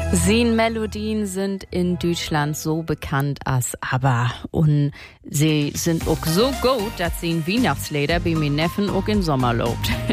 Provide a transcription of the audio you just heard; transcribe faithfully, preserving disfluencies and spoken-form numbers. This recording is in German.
Seine Melodien sind in Deutschland so bekannt als ABBA. Und sie sind auch so gut, dass sie in Weihnachtslieder bei mir Neffen auch im Sommer lobt.